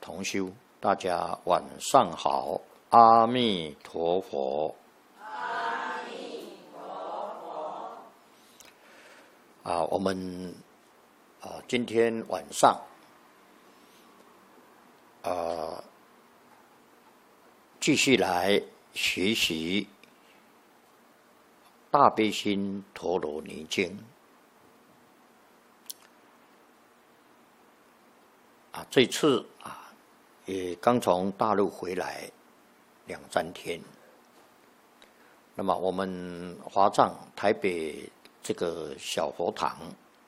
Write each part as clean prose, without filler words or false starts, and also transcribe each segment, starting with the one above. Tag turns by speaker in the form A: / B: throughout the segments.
A: 同修，大家晚上好，阿弥陀佛。
B: 阿弥陀佛。
A: 我们今天晚上继续来学习《大悲心陀罗尼经》这次也刚从大陆回来2-3天。那么我们华藏台北这个小佛堂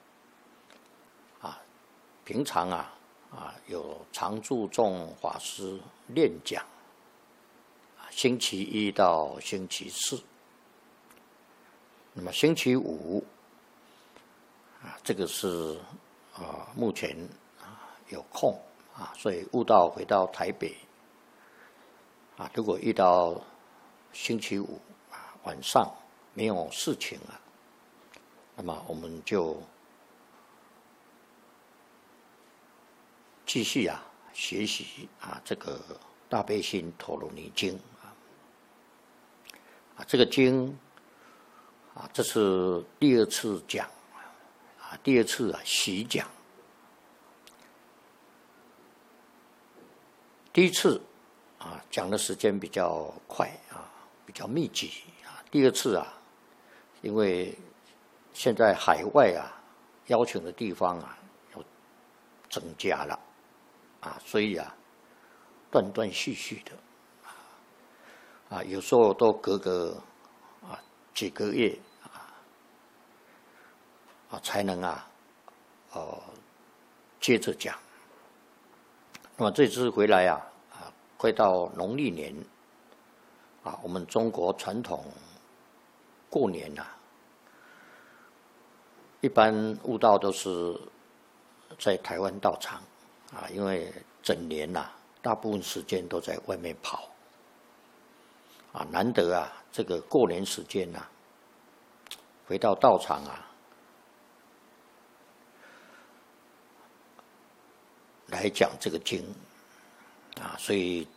A: 平常有常住众法师练讲，星期一到星期四。那么星期五这个是目前有空所以悟道回到台北如果遇到星期五晚上没有事情那么我们就继续学习这个大悲心陀罗尼经这个经这是第2次讲第2次习讲。第1次讲的时间比较快比较密集第2次因为现在海外邀请的地方要增加了所以断断续续的有时候都隔个几个月才能接着讲。那么这次回来快到农历年我们中国传统过年一般悟道都是在台湾道场因为整年大部分时间都在外面跑难得这个过年时间回到道场来讲这个经所以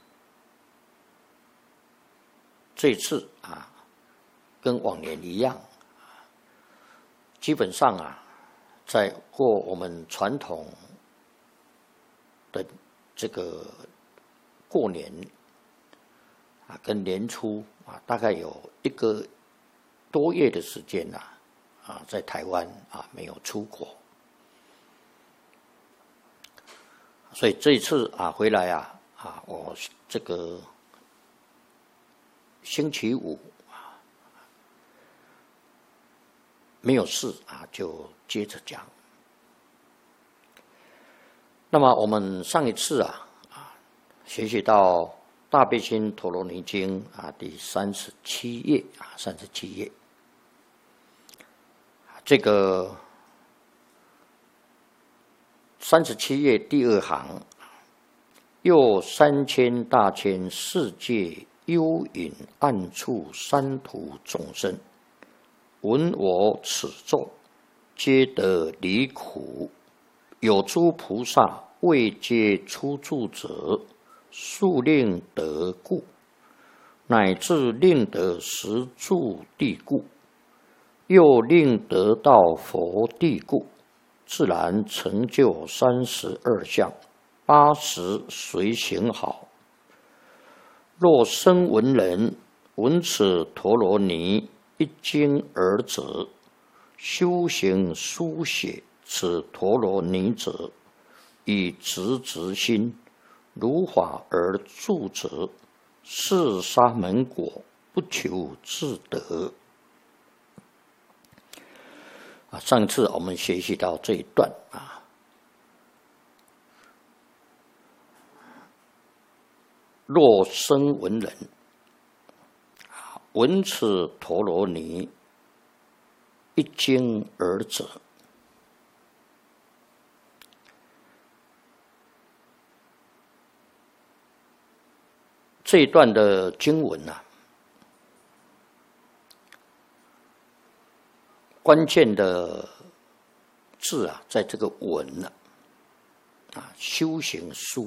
A: 这次跟往年一样基本上在过我们传统的这个过年跟年初大概有1个多月的时间在台湾没有出国。所以这一次回来我这个星期五没有事就接着讲。那么我们上一次学习到大悲心陀罗尼经第37页37页这个37页第2行，又3000大千世界幽隐暗处三途众生，闻我此咒，皆得离苦。有诸菩萨未皆出住者，速令得故，乃至令得实住地故，又令得到佛地故，自然成就32相，80随行好。若生闻人闻此陀罗尼一经而者，修行书写此陀罗尼者，以直心如法而住者，是沙门果，不求自得。上次我们学习到这一段若生闻人闻此陀罗尼一经而者，这一段的经文关键的字在这个闻修行书